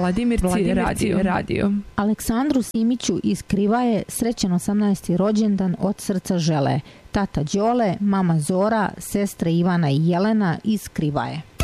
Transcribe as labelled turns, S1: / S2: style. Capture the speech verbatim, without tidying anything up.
S1: Vladimirci, Vladimirci radio. radio.
S2: Aleksandru Simiću iz Krivaje srećan osamnaesti rođendan od srca žele. Tata Đole, mama Zora, sestre Ivana i Jelena iz Krivaje.